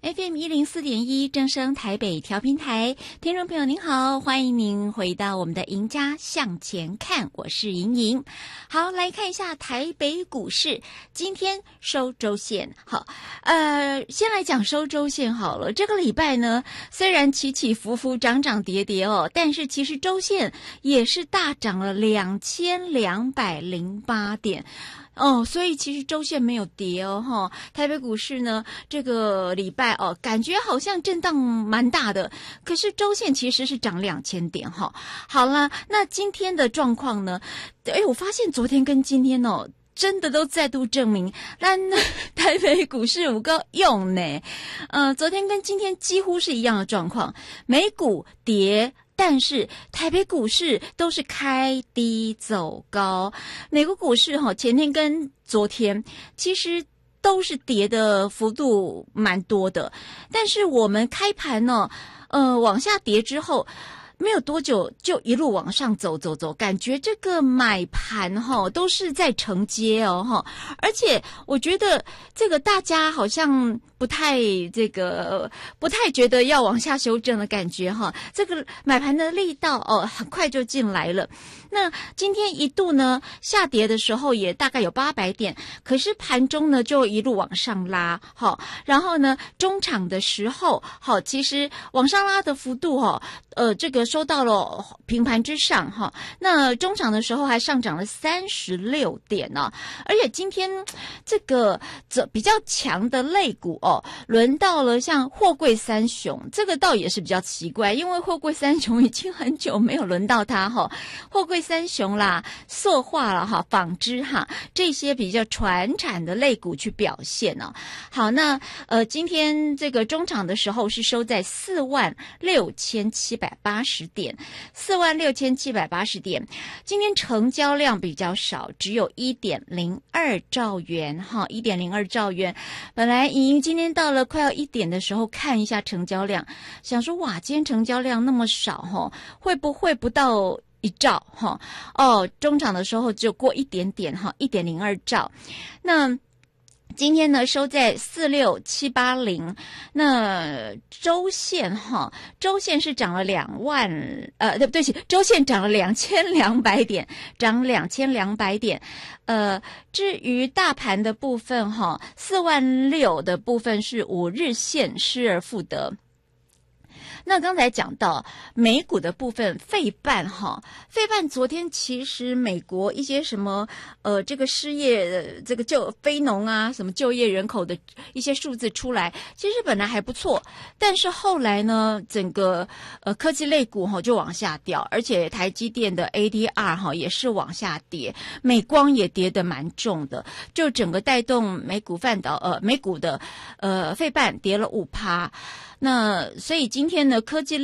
FM104.1正声台北调频台，听众朋友您好，欢迎您回到我们的赢家向前看，我是莹莹。好，来看一下台北股市，今天收周线。好，先来讲收周线好了。这个礼拜呢，虽然起起伏伏、涨涨跌跌哦，但是其实周线也是大涨了2208点。所以其实周线没有跌哦，台北股市呢，这个礼拜感觉好像震荡蛮大的，可是周线其实是涨2000点哈。好啦，那今天的状况呢？我发现昨天跟今天真的都再度证明，咱台北股市有够用呢。昨天跟今天几乎是一样的状况，美股跌。但是台北股市都是开低走高，美国股市前天跟昨天其实都是跌的幅度蛮多的，但是我们开盘呢，往下跌之后。没有多久就一路往上走，感觉这个买盘都是在承接而且我觉得这个大家好像不太觉得要往下修正的感觉这个买盘的力道很快就进来了。那今天一度呢下跌的时候也大概有800点，可是盘中呢就一路往上拉然后呢中场的时候其实往上拉的幅度这个收到了平盘之上那中场的时候还上涨了36点呢，而且今天这个比较强的类股轮到了像货柜三雄，这个倒也是比较奇怪，因为货柜三雄已经很久没有轮到它货柜三雄啦、塑化啦纺织这些比较传产的类股去表现好，那今天这个中场的时候是收在46780点，46780点。今天成交量比较少，只有 1.02 兆元1.02兆元。本来莹莹今天到了快要1点的时候看一下成交量，想说哇，今天成交量那么少会不会不到1兆中场的时候只有过一点点1.02兆。那今天呢收在46780，那周线是涨了对不起，周线涨了2200点，涨2200点。至于大盘的部分46000的部分是5日线失而复得。那刚才讲到美股的部分，费半昨天其实美国一些什么这个失业这个非农啊什么就业人口的一些数字出来，其实本来还不错，但是后来呢整个科技类股就往下掉，而且台积电的 ADR 也是往下跌，美光也跌得蛮重的，就整个带动美股的费半跌了5%。那所以今天呢科技